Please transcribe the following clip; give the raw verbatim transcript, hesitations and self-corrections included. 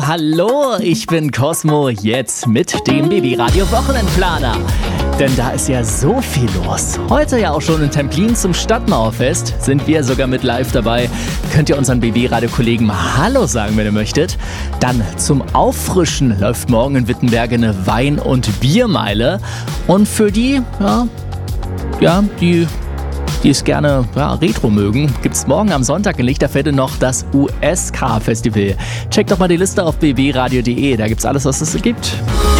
Hallo, hallo, ich bin Cosmo, jetzt mit dem B B Radio Wochenendplaner. Denn da ist ja so viel los. Heute ja auch schon in Templin zum Stadtmauerfest. Sind wir sogar mit live dabei. Könnt ihr unseren B B Radio-Kollegen mal Hallo sagen, wenn ihr möchtet. Dann zum Auffrischen läuft morgen in Wittenberge eine Wein- und Biermeile. Und für die, ja, ja, die... die es gerne ja, Retro mögen, gibt es morgen am Sonntag in Lichterfelde noch das U S K-Festival. Checkt doch mal die Liste auf b b radio punkt de, da gibt's alles, was es gibt.